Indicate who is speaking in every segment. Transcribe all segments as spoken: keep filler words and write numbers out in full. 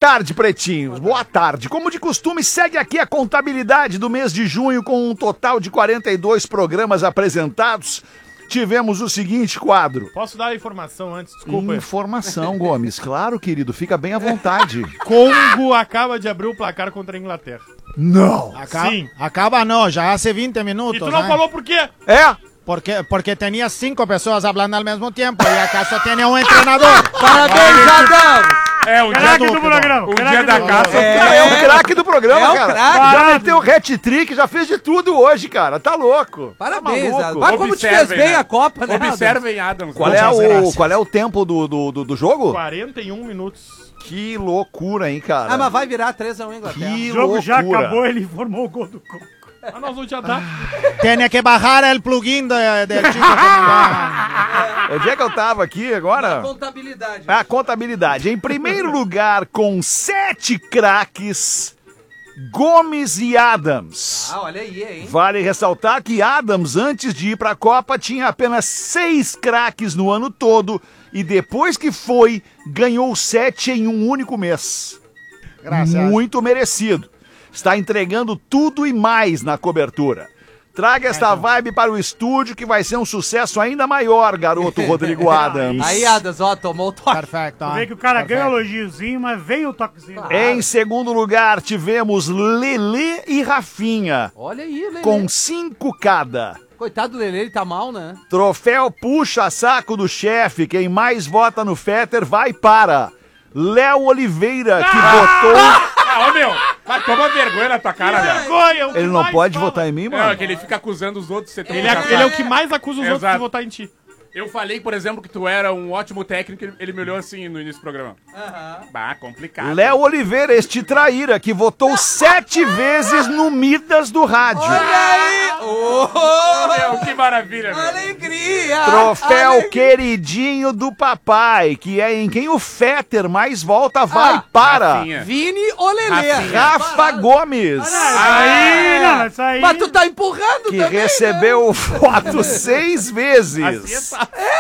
Speaker 1: tarde, pretinhos. Boa tarde. Como de costume, segue aqui a contabilidade do mês de junho com um total de quarenta e dois programas apresentados. Tivemos o seguinte quadro.
Speaker 2: Posso dar a informação antes? Desculpa.
Speaker 1: Informação, Gomes. Claro, querido. Fica bem à vontade.
Speaker 2: Congo acaba de abrir o placar contra a Inglaterra.
Speaker 1: Não.
Speaker 3: Acaba,
Speaker 2: Sim.
Speaker 3: acaba não, já hace vinte minutos.
Speaker 2: E tu não
Speaker 3: né?
Speaker 2: falou por quê?
Speaker 1: É?
Speaker 3: Porque, porque tinha cinco pessoas falando ao mesmo tempo e acaso tinha um treinador.
Speaker 4: Parabéns, Adão!
Speaker 5: É, o dia
Speaker 2: Craque
Speaker 5: do
Speaker 2: do programa.
Speaker 5: O
Speaker 2: craque
Speaker 5: dia
Speaker 2: do
Speaker 5: da
Speaker 2: programa.
Speaker 5: caça.
Speaker 4: É.
Speaker 1: Cara, é o craque do programa,
Speaker 4: É o
Speaker 1: cara.
Speaker 4: craque.
Speaker 1: Já meteu o hat-trick, já fez de tudo hoje, cara. Tá louco.
Speaker 4: Parabéns,
Speaker 1: Tá maluco.
Speaker 4: Adão. Mas como te fez
Speaker 5: Observem,
Speaker 4: bem
Speaker 5: né?
Speaker 4: a Copa, né, Adão?
Speaker 5: Observem, Adams.
Speaker 1: Qual é,
Speaker 3: Muitas
Speaker 1: o,
Speaker 3: graças.
Speaker 1: qual é o tempo do, do, do, do jogo?
Speaker 2: quarenta e um minutos.
Speaker 1: Que loucura, hein, cara.
Speaker 4: Ah, mas vai virar três a um Inglaterra.
Speaker 1: Que
Speaker 6: O jogo
Speaker 1: loucura.
Speaker 6: já acabou, ele informou o gol do Coco.
Speaker 2: Mas nós vamos te dar.
Speaker 3: Tinha que bajar o plugin do, do chico.
Speaker 1: Onde é que eu tava aqui agora?
Speaker 4: Contabilidade.
Speaker 1: A contabilidade. Em primeiro lugar, com sete craques, Gomes e Adams.
Speaker 4: Ah, olha aí, hein?
Speaker 1: Vale ressaltar que Adams, antes de ir para a Copa, tinha apenas seis craques no ano todo e depois que foi, ganhou sete em um único mês.
Speaker 3: Graças.
Speaker 1: Muito merecido. Está entregando tudo e mais na cobertura. Traga esta vibe para o estúdio que vai ser um sucesso ainda maior, garoto Rodrigo Adams.
Speaker 4: Aí, Adams, ó, tomou o toque.
Speaker 3: Perfeito.
Speaker 6: Tu vê que o cara ganha o elogiozinho, mas vem o toquezinho.
Speaker 1: Em segundo lugar, tivemos Lelê e Rafinha,
Speaker 4: Olha aí, Lelê.
Speaker 1: com cinco cada.
Speaker 4: Coitado do Lelê, ele tá mal, né?
Speaker 1: Troféu puxa-saco do chefe. Quem mais vota no Fetter vai para Léo Oliveira, que votou...
Speaker 5: Ah, ô meu, mas toma vergonha na tua cara, velho.
Speaker 2: Vergonha, o que
Speaker 1: Ele não
Speaker 2: mais
Speaker 1: pode
Speaker 2: fala.
Speaker 1: votar em mim,
Speaker 5: Não, é
Speaker 1: mano?
Speaker 5: que ele fica acusando os outros de ser tão
Speaker 2: Ele é,
Speaker 5: fracassado.
Speaker 2: ele é o que mais acusa os outros
Speaker 5: Exato.
Speaker 2: de votar em ti.
Speaker 5: Eu falei, por exemplo, que tu era um ótimo técnico, ele- ele me olhou assim no início do programa.
Speaker 4: Aham.
Speaker 5: Bah, complicado.
Speaker 1: Léo Oliveira, este traíra, que votou sete vezes no Midas do rádio.
Speaker 4: Olha aí! Oh,
Speaker 5: Meu, que maravilha, meu.
Speaker 4: alegria!
Speaker 1: Troféu
Speaker 4: Alegria.
Speaker 1: queridinho do papai, que é em quem o Fetter mais volta, vai
Speaker 4: Ah,
Speaker 1: para
Speaker 5: Rafinha.
Speaker 4: Vini ou Lelê?
Speaker 5: Rafinha.
Speaker 1: Rafa Gomes,
Speaker 6: Aí, não, isso aí.
Speaker 4: Mas tu tá empurrando
Speaker 1: que
Speaker 4: também,
Speaker 1: recebeu o voto seis vezes.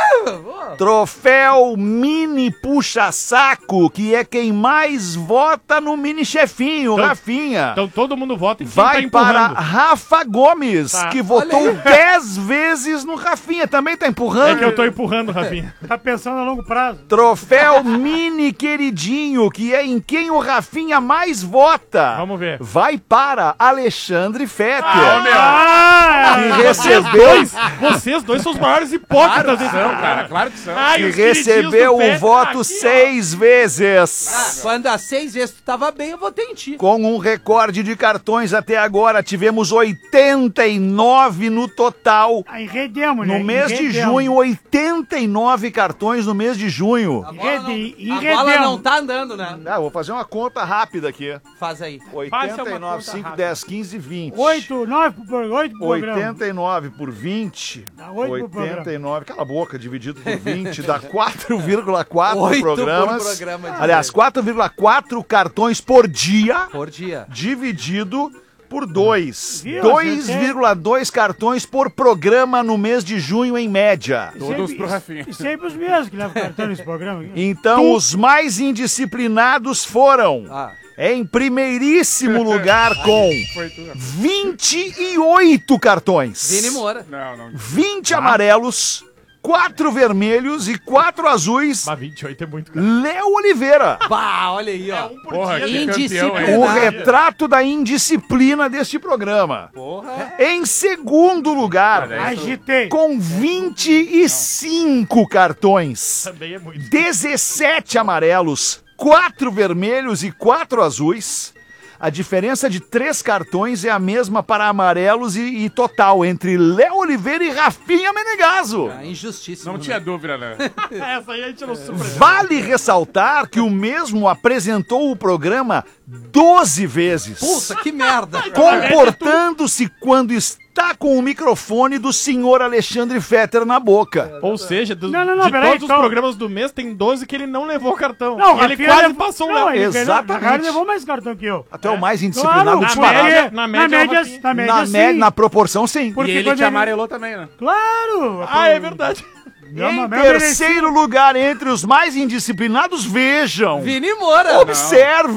Speaker 1: Troféu Mini Puxa-Saco, que é quem mais vota no Mini Chefinho,
Speaker 2: Então-
Speaker 1: Rafinha.
Speaker 2: Então todo mundo vota em quem
Speaker 1: Vai
Speaker 2: tá
Speaker 1: para
Speaker 2: empurrando.
Speaker 1: Rafa Gomes,
Speaker 2: Tá.
Speaker 1: que votou dez vezes no Rafinha. Também tá empurrando.
Speaker 2: É que eu tô empurrando, Rafinha.
Speaker 6: Tá pensando a longo prazo.
Speaker 1: Troféu Mini Queridinho, que é em quem o Rafinha mais vota.
Speaker 2: Vamos ver.
Speaker 1: Vai para Alexandre Fetter.
Speaker 5: Ô, meu.
Speaker 6: Ah,
Speaker 1: que recebeu,
Speaker 2: Vocês dois são os maiores hipócritas
Speaker 5: Claro que
Speaker 2: desse
Speaker 5: são,
Speaker 2: programa.
Speaker 5: cara, claro que são.
Speaker 2: Ai,
Speaker 1: que
Speaker 2: os queridinhos
Speaker 1: recebeu
Speaker 2: do
Speaker 1: o
Speaker 2: Fetter
Speaker 1: voto
Speaker 2: aqui, ó.
Speaker 1: seis vezes.
Speaker 4: Ah, quando às seis vezes tu tava bem, eu votei em ti.
Speaker 1: Com um recorde de cartões até agora, tivemos oitenta e nove no total.
Speaker 6: aí enredemos, né?
Speaker 1: No mês de
Speaker 6: Enredemos.
Speaker 1: junho, oitenta e nove cartões no mês de junho.
Speaker 4: A bola, não,
Speaker 6: Enrede-
Speaker 4: a bola
Speaker 6: enredemos.
Speaker 4: não tá andando, né?
Speaker 1: Ah, vou fazer uma conta rápida aqui.
Speaker 4: Faz aí.
Speaker 1: oitenta e
Speaker 2: uma
Speaker 1: nove,
Speaker 2: conta
Speaker 1: cinco,
Speaker 2: rápida.
Speaker 1: dez, quinze, vinte.
Speaker 6: Oito, nove pro pro- oito pro programa.
Speaker 1: oitenta e nove por vinte.
Speaker 6: Dá oito pro
Speaker 1: oitenta e nove, cala a boca, dividido por vinte, dá quatro vírgula quatro
Speaker 4: Oito por
Speaker 1: programas.
Speaker 4: programa de
Speaker 1: Aliás, quatro vírgula quatro cartões por dia,
Speaker 4: Por dia.
Speaker 1: dividido por dois.
Speaker 6: Viu?
Speaker 1: dois vírgula dois cartões por programa no mês de junho, em média.
Speaker 5: Todos
Speaker 6: Sempre-
Speaker 5: pro Rafinha.
Speaker 6: E sempre os mesmos que levam cartão nesse programa. aqui.
Speaker 1: Então, os mais indisciplinados foram,
Speaker 4: Ah.
Speaker 1: em primeiríssimo lugar, com
Speaker 5: Foi tu.
Speaker 1: vinte e oito cartões.
Speaker 4: Vini Moura.
Speaker 5: Não, não.
Speaker 1: vinte amarelos, quatro vermelhos e quatro azuis.
Speaker 2: Mas vinte e oito é muito, cara.
Speaker 1: Léo Oliveira.
Speaker 4: Bah, olha aí, ó.
Speaker 2: Um por
Speaker 5: Porra,
Speaker 2: dia.
Speaker 5: que campeão,
Speaker 4: Indisciplina.
Speaker 5: hein?
Speaker 1: O retrato da indisciplina deste programa.
Speaker 4: Porra.
Speaker 1: Em segundo lugar,
Speaker 6: Agitei.
Speaker 1: com vinte e cinco cartões,
Speaker 2: Também é muito.
Speaker 1: dezessete amarelos, quatro vermelhos e quatro azuis. A diferença de três cartões é a mesma para amarelos e, e total entre Léo Oliveira e Rafinha Menegaso.
Speaker 4: Ah, injustiça.
Speaker 5: Não tinha dúvida, né?
Speaker 2: Essa aí a gente não surpreendeu.
Speaker 1: Vale ressaltar que o mesmo apresentou o programa doze vezes,
Speaker 4: Puta, que merda.
Speaker 1: comportando-se quando está com o microfone do senhor Alexandre Fetter na boca.
Speaker 2: Ou seja, do-
Speaker 6: Não, não, não,
Speaker 2: de
Speaker 6: peraí,
Speaker 2: todos
Speaker 6: então-
Speaker 2: os programas do mês, tem doze que ele não levou cartão.
Speaker 6: Não,
Speaker 2: E ele
Speaker 6: Rafinha
Speaker 2: quase
Speaker 6: levou-
Speaker 2: passou o
Speaker 6: não,
Speaker 2: Léo.
Speaker 6: ele ganhou-
Speaker 1: Exatamente.
Speaker 6: na verdade, levou mais cartão que eu.
Speaker 1: Até o mais indisciplinado
Speaker 6: Claro,
Speaker 1: disparado.
Speaker 6: porque-
Speaker 2: média-
Speaker 6: na
Speaker 2: na
Speaker 6: média,
Speaker 2: média,
Speaker 6: na
Speaker 2: Rafinha.
Speaker 6: média,
Speaker 1: Na,
Speaker 6: sim.
Speaker 1: me- na proporção, sim.
Speaker 6: Porque
Speaker 5: E ele
Speaker 6: quando
Speaker 5: te amarelou também, né?
Speaker 6: Claro!
Speaker 2: Ah, é verdade.
Speaker 6: Não,
Speaker 1: Em
Speaker 6: mas meu
Speaker 1: terceiro lugar, entre os mais indisciplinados, vejam.
Speaker 4: Vini Moura.
Speaker 1: Observe.